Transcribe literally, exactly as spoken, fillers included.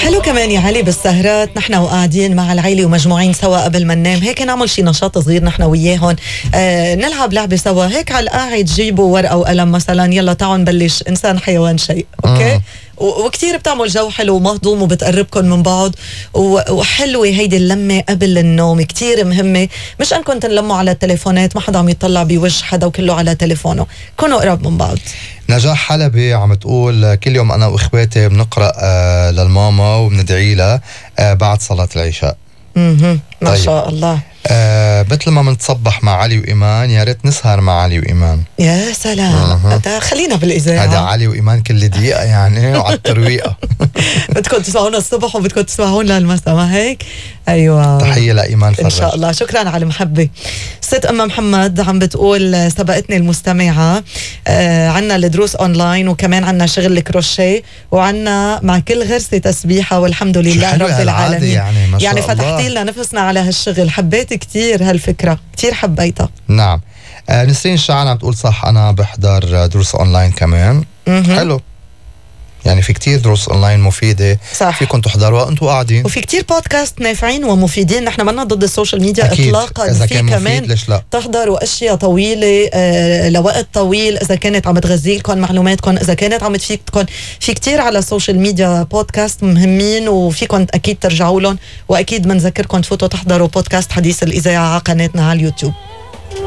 حلو كمان يا علي بالسهرات نحن وقاعدين مع العيلة ومجموعين سوا قبل ما ننام، هيك نعمل شي نشاط صغير نحن وياهم، آه نلعب لعبة سوا هيك على القاعد، جيبوا ورقة وقلم مثلا، يلا تعالوا نبلش إنسان حيوان شيء، أوكي؟ مم. وكتير بتعمل جو حلو ومهضوم وبتقربكم من بعض، وحلوة هيدي اللمة قبل النوم، كتير مهمة. مش أنكم تنلموا على التليفونات، ما حدا عم يطلع بوجه حدا وكله على تليفونه، كونوا قرب من بعض. نجاح حلبي عم تقول كل يوم أنا وإخواتي بنقرأ آه للماما وبندعي لها آه بعد صلاة العشاء. اها ما طيب. شاء الله. آه مثل ما منتصبح مع علي وإيمان، يا ريت نسهر مع علي وإيمان. يا سلام، انت خلينا بالإذاعة. هذا علي وإيمان كل دقيقة يعني وعلى الترويقة. بدكم تسمعونا الصبح وبدكم تسمعونا المساء، ما هيك؟ ايوه. تحية لإيمان فرج. ان شاء الله، شكرا على المحبة. ست أم محمد عم بتقول سبقتني المستمعة، آه عنا الدروس اونلاين وكمان عنا شغل الكروشيه وعنا مع كل غرسة تسبيحة والحمد لله رب العالمين. يعني, ما شاء يعني الله. فتحتي لنا نفسنا على هالشغل، حبيت كتير هالفكرة، كتير حبيتها. نعم. آه نسرين الشاعر عم تقول صح، أنا بحضر دروس أونلاين كمان. م-م. حلو، يعني في كتير دروس أونلاين مفيدة، صح، فيكم تحضروها أنتوا قاعدين، وفي كتير بودكاست نافعين ومفيدين. نحن منا ضد السوشيال ميديا أكيد. إطلاقا، إذا في كان كمان مفيد ليش لا؟ تحضروا أشياء طويلة آه لوقت طويل، إذا كانت عم تغذيلكم معلوماتكم، إذا كانت عم تفيدكم، في كتير على السوشيال ميديا بودكاست مهمين وفيكم أكيد ترجعوا لهم، وأكيد بنذكركم تفوتوا تحضروا بودكاست حديث الإذاعة على قناتنا على اليوتيوب.